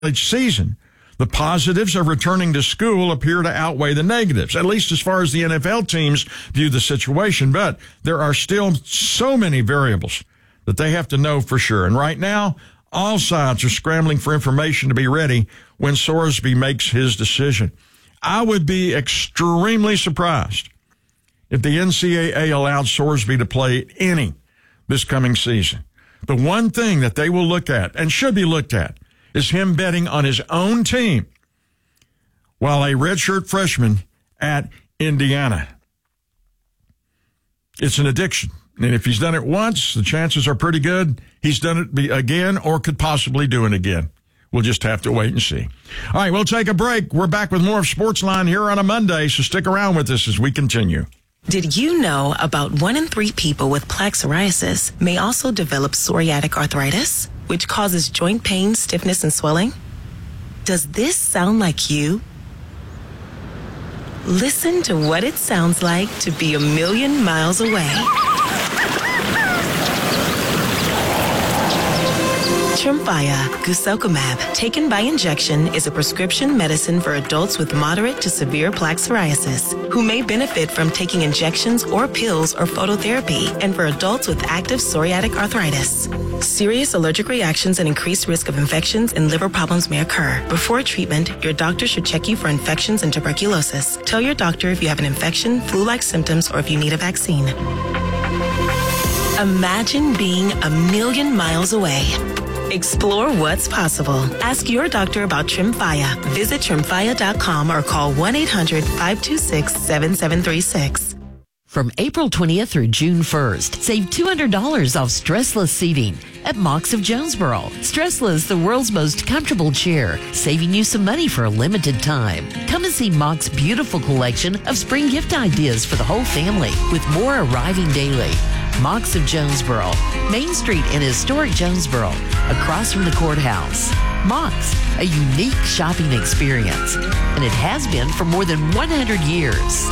college season. The positives of returning to school appear to outweigh the negatives, at least as far as the NFL teams view the situation. But there are still so many variables that they have to know for sure. And right now, all sides are scrambling for information to be ready when Sorsby makes his decision. I would be extremely surprised if the NCAA allowed Sorsby to play any this coming season. The one thing that they will look at, and should be looked at, is him betting on his own team while a redshirt freshman at Indiana. It's an addiction. And if he's done it once, the chances are pretty good he's done it again or could possibly do it again. We'll just have to wait and see. All right, we'll take a break. We're back with more of Sportsline here on a Monday, so stick around with us as we continue. Did you know about 1 in 3 people with plaque psoriasis may also develop psoriatic arthritis, which causes joint pain, stiffness, and swelling? Does this sound like you? Listen to what it sounds like to be a million miles away. Tremfya guselkumab, taken by injection, is a prescription medicine for adults with moderate to severe plaque psoriasis who may benefit from taking injections or pills or phototherapy, and for adults with active psoriatic arthritis. Serious allergic reactions and increased risk of infections and liver problems may occur. Before treatment, your doctor should check you for infections and tuberculosis. Tell your doctor if you have an infection, flu-like symptoms, or if you need a vaccine. Imagine being a million miles away. Explore what's possible. Ask your doctor about Tremfya. Visit Tremfya.com or call 1-800-526-7736. From April 20th through June 1st, save $200 off stressless seating at Mox of Jonesboro. Stressless, the world's most comfortable chair, saving you some money for a limited time. Come and see Mox's beautiful collection of spring gift ideas for the whole family, with more arriving daily. Mox of Jonesboro, Main Street in historic Jonesboro, across from the courthouse. Mox, a unique shopping experience, and it has been for more than 100 years.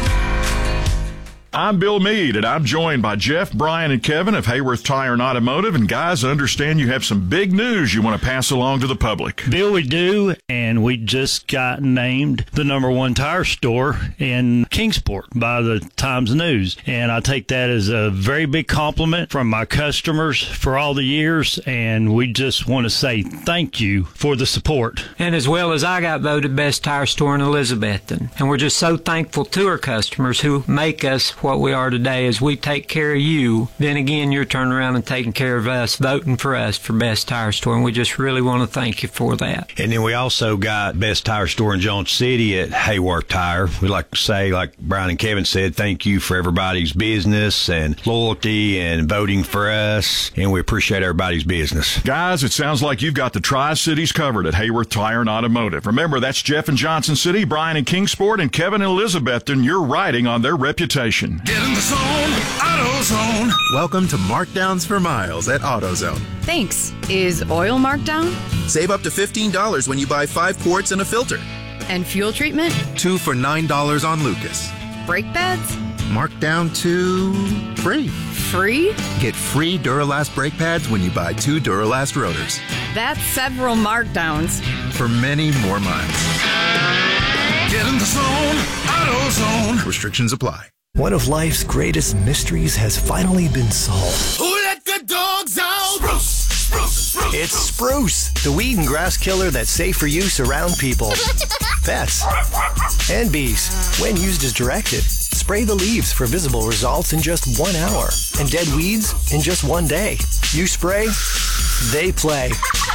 I'm Bill Meade, and I'm joined by Jeff, Brian, and Kevin of Hayworth Tire and Automotive. And guys, I understand you have some big news you want to pass along to the public. Bill, we do, and we just got named the #1 tire store in Kingsport by the Times News. And I take that as a very big compliment from my customers for all the years, and we just want to say thank you for the support. And as well as I got voted best tire store in Elizabethton. And we're just so thankful to our customers who make us what we are today. As we take care of you, then again you're turning around and taking care of us, voting for us for best tire store, and we just really want to thank you for that. And then we also got best tire store in Jones City at Hayworth Tire. We like to say, like Brian and Kevin said, thank you for everybody's business and loyalty and voting for us, and we appreciate everybody's business. Guys, it sounds like you've got the Tri-Cities covered at Hayworth Tire and Automotive. Remember, that's Jeff in Johnson City, Brian in Kingsport, and Kevin in Elizabethton. You're riding on their reputation. Get in the zone, AutoZone. Welcome to Markdowns for Miles at AutoZone. Thanks. Is oil marked down? Save up to $15 when you buy 5 quarts and a filter. And fuel treatment? 2 for $9 on Lucas. Brake pads? Marked down to free. Free? Get free Duralast brake pads when you buy 2 Duralast rotors. That's several markdowns. For many more miles. Get in the zone, AutoZone. Restrictions apply. One of life's greatest mysteries has finally been solved. Who let the dogs out? Spruce, spruce, spruce. It's Spruce, the weed and grass killer that's safe for use around people, pets, and bees. When used as directed, spray the leaves for visible results in just 1 hour, and dead weeds in just 1 day. You spray, they play.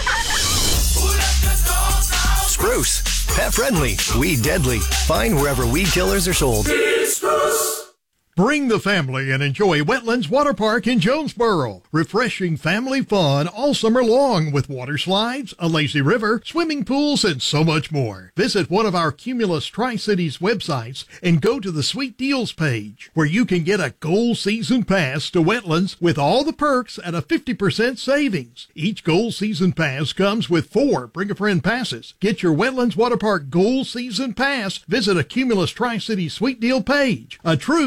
Spruce, pet friendly, weed deadly. Find wherever weed killers are sold. Bring the family and enjoy Wetlands Water Park in Jonesboro. Refreshing family fun all summer long with water slides, a lazy river, swimming pools, and so much more. Visit one of our Cumulus Tri-Cities websites and go to the Sweet Deals page, where you can get a Gold Season Pass to Wetlands with all the perks at a 50% savings. Each Gold Season Pass comes with 4 Bring a Friend passes. Get your Wetlands Water Park Gold Season Pass. Visit a Cumulus Tri-Cities Sweet Deal page. A true sweet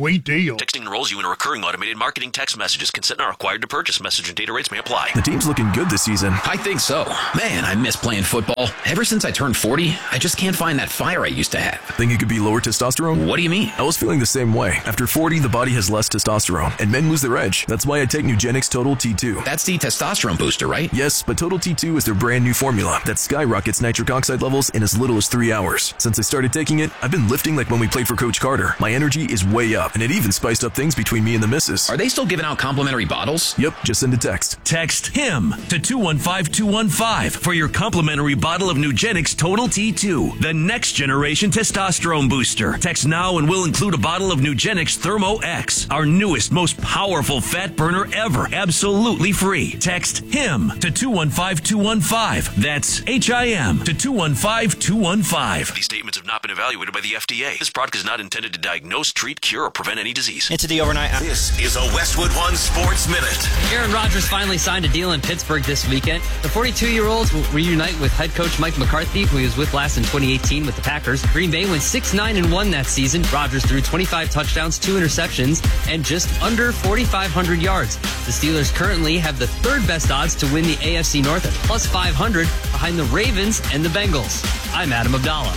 sweet deal. Texting enrolls you in a recurring automated marketing text messages. Consent not required to purchase. Message and data rates may apply. The team's looking good this season. I think so. Man, I miss playing football. Ever since I turned 40, I just can't find that fire I used to have. Think it could be lower testosterone? What do you mean? I was feeling the same way. After 40, the body has less testosterone, and men lose their edge. That's why I take Nugenix Total T2. That's the testosterone booster, right? Yes, but Total T2 is their brand new formula that skyrockets nitric oxide levels in as little as 3 hours. Since I started taking it, I've been lifting like when we played for Coach Carter. My energy is way up, and it even spiced up things between me and the missus. Are they still giving out complimentary bottles? Yep, just send a text. Text HIM to 215-215 for your complimentary bottle of Nugenix Total T2, the next generation testosterone booster. Text now and we'll include a bottle of Nugenix Thermo X, our newest, most powerful fat burner ever, absolutely free. Text HIM to 215-215. That's HIM to 215-215. These statements have not been evaluated by the FDA. This product is not intended to diagnose, treat, cure, or prevent any disease. Into the overnight. This is a Westwood One Sports Minute. Aaron Rodgers finally signed a deal in Pittsburgh this weekend. The 42-year-old will reunite with head coach Mike McCarthy, who he was with last in 2018 with the Packers. Green Bay went 6-9-1 that season. Rodgers threw 25 touchdowns, 2 interceptions, and just under 4,500 yards. The Steelers currently have the third best odds to win the AFC North at plus 500 behind the Ravens and the Bengals. I'm Adam Abdallah.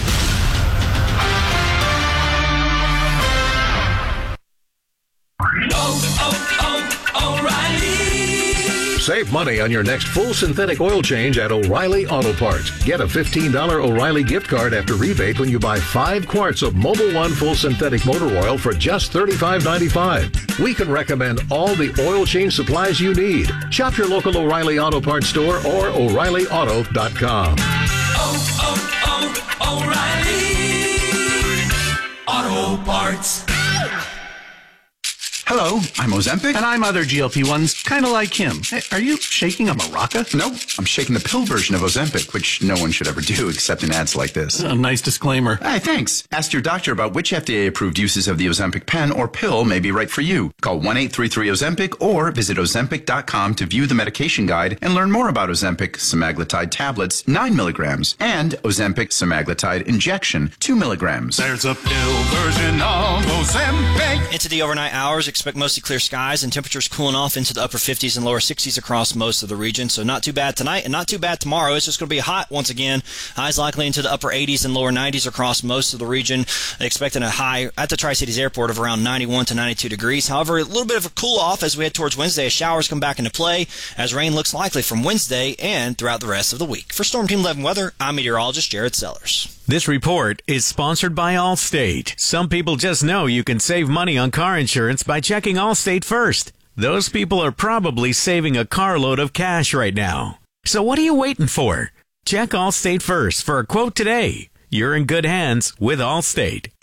O'Reilly. Save money on your next full synthetic oil change at O'Reilly Auto Parts. Get a $15 O'Reilly gift card after rebate when you buy 5 quarts of Mobil 1 full synthetic motor oil for just $35.95. We can recommend all the oil change supplies you need. Shop your local O'Reilly Auto Parts store or O'ReillyAuto.com. O'Reilly Auto Parts. Hello, I'm Ozempic. And I'm other GLP-1s, kind of like him. Hey, are you shaking a maraca? No, I'm shaking the pill version of Ozempic, which no one should ever do except in ads like this. A nice disclaimer. Hey, thanks. Ask your doctor about which FDA-approved uses of the Ozempic pen or pill may be right for you. Call 1-833-OZEMPIC or visit Ozempic.com to view the medication guide and learn more about Ozempic semaglutide tablets, 9 milligrams, and Ozempic semaglutide injection, 2 milligrams. There's a pill version of Ozempic. Into the overnight hours, expect mostly clear skies and temperatures cooling off into the upper 50s and lower 60s across most of the region. So not too bad tonight and not too bad tomorrow. It's just going to be hot once again. Highs likely into the upper 80s and lower 90s across most of the region. Expecting a high at the Tri-Cities Airport of around 91 to 92 degrees. However, a little bit of a cool off as we head towards Wednesday as showers come back into play as rain looks likely from Wednesday and throughout the rest of the week. For Storm Team 11 Weather, I'm meteorologist Jared Sellers. This report is sponsored by Allstate. Some people just know you can save money on car insurance by checking Allstate first. Those people are probably saving a carload of cash right now. So what are you waiting for? Check Allstate first for a quote today. You're in good hands with Allstate.